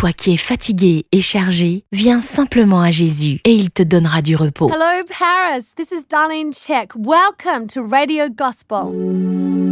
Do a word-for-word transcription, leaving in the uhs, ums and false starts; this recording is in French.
Toi qui es fatigué et chargé, viens simplement à Jésus et il te donnera du repos. Hello, Paris. This is Darlene Check. Welcome to Radio Gospel.